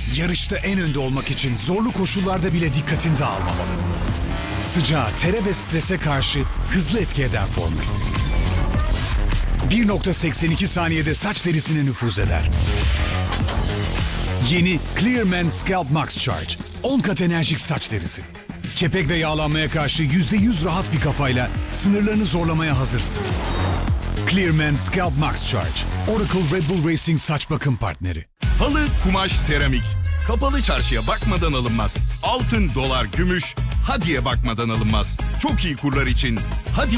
Yarışta en önde olmak için zorlu koşullarda bile dikkatini dağılmamalı. Sıcağa, tere ve strese karşı hızlı etki eden formül. 1.82 saniyede saç derisine nüfuz eder. Yeni Clearman Scalp Max Charge. 10 kat enerjik saç derisi. Kepek ve yağlanmaya karşı %100 rahat bir kafayla sınırlarını zorlamaya hazırsın. Clearman Scalp Max Charge. Oracle Red Bull Racing saç bakım partneri. Halı, kumaş, seramik. Kapalı çarşıya bakmadan alınmaz. Altın, dolar, gümüş, Hadiye bakmadan alınmaz. Çok iyi kurlar için Hadi